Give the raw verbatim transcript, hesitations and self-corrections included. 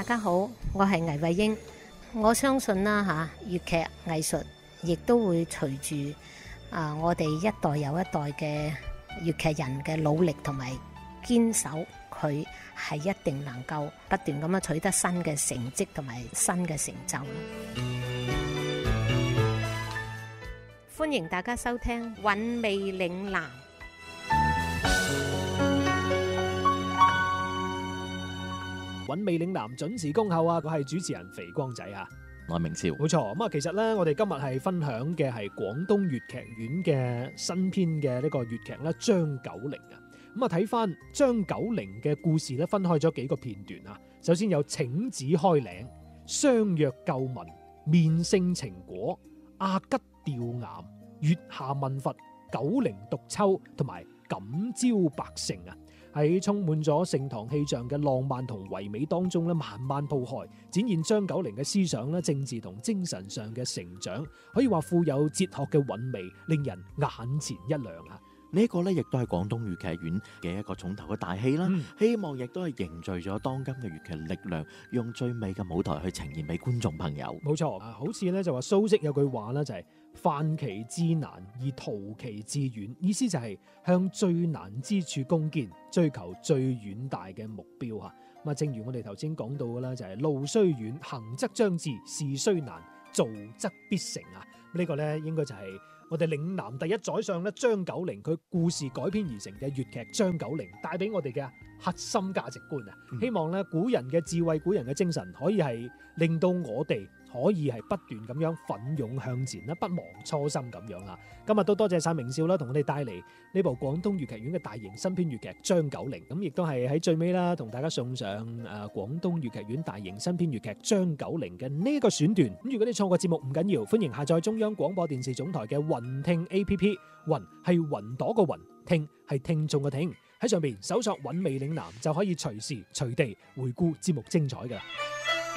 大家好，我係倪慧英。我相信啦嚇，粵劇藝術亦都會隨住啊我哋一代又一代嘅粵劇人嘅努力同埋堅守，佢係一定能夠不斷咁樣取得新嘅成績同埋新嘅成就啦。歡迎大家收聽《韻味嶺南》。 韻味嶺南準時恭候啊！我係主持人肥光仔啊， 我係明少， 冇錯。咁啊，其實咧，我哋今日係分享嘅係廣東粵劇院嘅新編嘅呢個粵劇啦，張九齡啊。咁啊，睇翻張九齡嘅故事咧，分開咗幾個片段啊。首先有請旨開嶺、相約救民、面聖情果、阿吉吊巖、月下問佛、九齡獨秋同埋感召百姓啊。喺充滿咗盛唐氣象嘅浪漫同唯美當中咧，慢慢鋪開，展現張九齡嘅思想咧、政治同精神上嘅成長，可以話富有哲學嘅韻味，令人眼前一亮啊！ 呢個咧亦都係廣東粵劇院嘅一個重頭嘅大戲啦。嗯、希望亦都係凝聚咗當今嘅粵劇力量，用最美嘅舞台去呈現俾觀眾朋友。 冇錯啊，好似咧就話蘇軾有句話啦，就係、是、犯其至難而圖其至遠，意思就係向最難之處攻堅，追求最遠大嘅目標啊。咁啊，正如我哋頭先講到嘅啦，就係、是、路雖遠，行則將至；事雖難，做則必成啊。呢、這個咧應該就係我哋嶺南第一宰相咧張九齡佢故事改編而成嘅粵劇張九齡，帶俾我哋嘅核心價值觀啊！嗯、希望咧古人嘅智慧、古人嘅精神，可以係令到我哋可以係不斷咁樣奮勇向前啦，不忘初心咁樣啊！今日都多謝晒明少啦，同我哋帶嚟呢部廣東粵劇院嘅大型新編粵劇張九齡，咁亦都係喺最尾啦，同大家送上誒廣東粵劇院大型新編粵劇張九齡嘅呢個選段。咁如果你錯過節目唔緊要，歡迎下載中央廣播電視總台嘅雲聽 A P P， 雲係雲朵個雲，聽係聽眾嘅聽，喺上邊搜索韻味嶺南就可以隨時隨地回顧節目精彩噶啦。